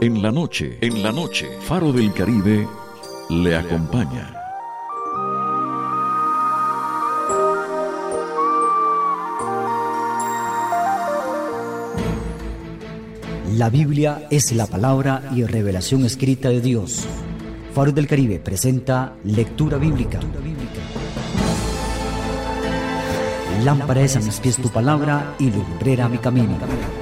En la noche, Faro del Caribe le acompaña. La Biblia es la palabra y revelación escrita de Dios. Faro del Caribe presenta lectura bíblica. Lámpara es a mis pies tu palabra y lumbrera a mi camino.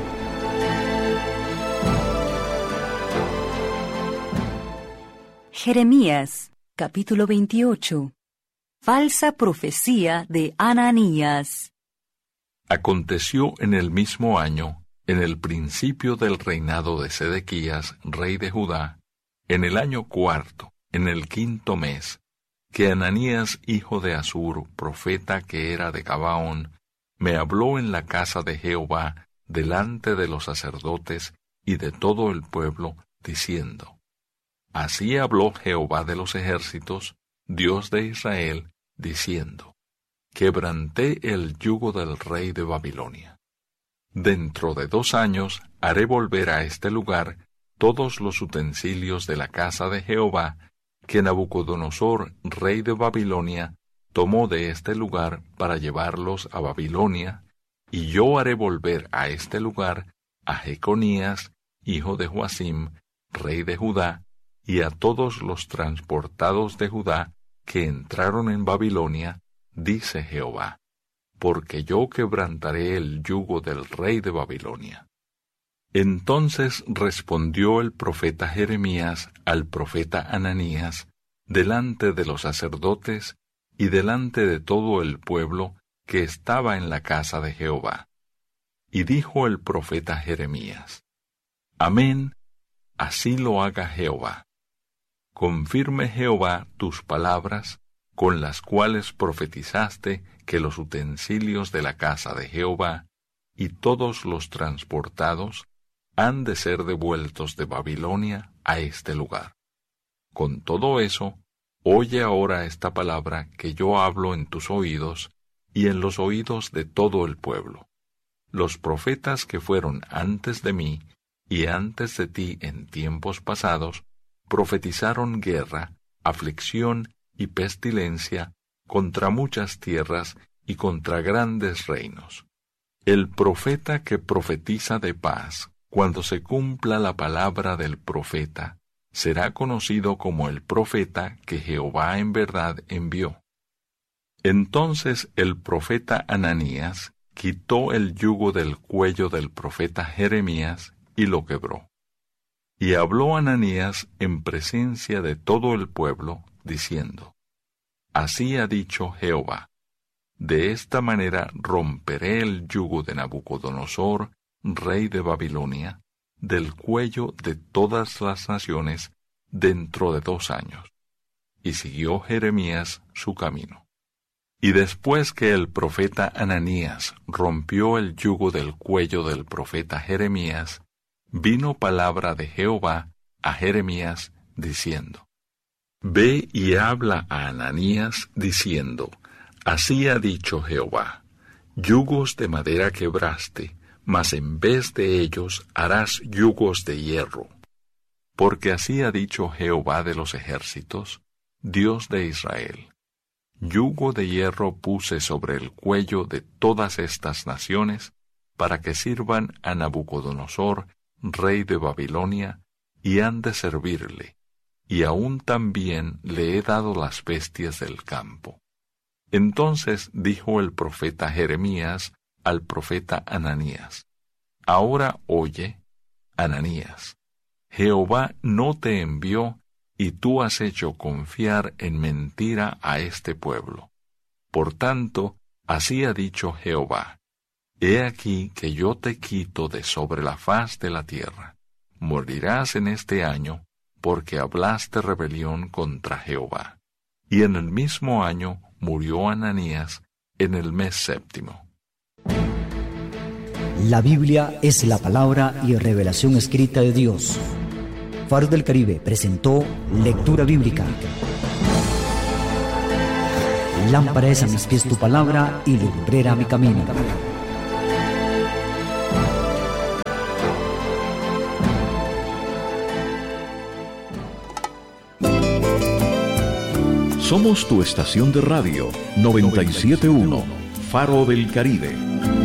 Jeremías, capítulo 28. Falsa profecía de Ananías. Aconteció en el mismo año, en el principio del reinado de Sedequías, rey de Judá, en el año cuarto, en el quinto mes, que Ananías, hijo de Azur, profeta que era de Gabaón, me habló en la casa de Jehová, delante de los sacerdotes y de todo el pueblo, diciendo: Así habló Jehová de los ejércitos, Dios de Israel, diciendo: Quebranté el yugo del rey de Babilonia. Dentro de 2 años haré volver a este lugar todos los utensilios de la casa de Jehová, que Nabucodonosor, rey de Babilonia, tomó de este lugar para llevarlos a Babilonia, y yo haré volver a este lugar a Jeconías, hijo de Joacim, rey de Judá, y a todos los transportados de Judá que entraron en Babilonia, dice Jehová, porque yo quebrantaré el yugo del rey de Babilonia. Entonces respondió el profeta Jeremías al profeta Ananías, delante de los sacerdotes y delante de todo el pueblo que estaba en la casa de Jehová. Y dijo el profeta Jeremías: Amén, así lo haga Jehová. Confirme Jehová tus palabras, con las cuales profetizaste que los utensilios de la casa de Jehová y todos los transportados han de ser devueltos de Babilonia a este lugar. Con todo eso, oye ahora esta palabra que yo hablo en tus oídos y en los oídos de todo el pueblo. Los profetas que fueron antes de mí y antes de ti en tiempos pasados, profetizaron guerra, aflicción y pestilencia contra muchas tierras y contra grandes reinos. El profeta que profetiza de paz, cuando se cumpla la palabra del profeta, será conocido como el profeta que Jehová en verdad envió. Entonces el profeta Ananías quitó el yugo del cuello del profeta Jeremías y lo quebró. Y habló Ananías en presencia de todo el pueblo, diciendo: Así ha dicho Jehová: De esta manera romperé el yugo de Nabucodonosor, rey de Babilonia, del cuello de todas las naciones, dentro de 2 años. Y siguió Jeremías su camino. Y después que el profeta Ananías rompió el yugo del cuello del profeta Jeremías, vino palabra de Jehová a Jeremías, diciendo: Ve y habla a Ananías, diciendo: Así ha dicho Jehová: Yugos de madera quebraste, mas en vez de ellos harás yugos de hierro. Porque así ha dicho Jehová de los ejércitos, Dios de Israel: Yugo de hierro puse sobre el cuello de todas estas naciones, para que sirvan a Nabucodonosor, rey de Babilonia, y han de servirle, y aún también le he dado las bestias del campo. Entonces dijo el profeta Jeremías al profeta Ananías: Ahora oye, Ananías, Jehová no te envió, y tú has hecho confiar en mentira a este pueblo. Por tanto, así ha dicho Jehová: He aquí que yo te quito de sobre la faz de la tierra. Morirás en este año, porque hablaste rebelión contra Jehová. Y en el mismo año murió Ananías, en el mes 7. La Biblia es la palabra y revelación escrita de Dios. Faro del Caribe presentó lectura bíblica. Lámpara es a mis pies tu palabra y lumbrera a mi camino. Somos tu estación de radio 971, Faro del Caribe.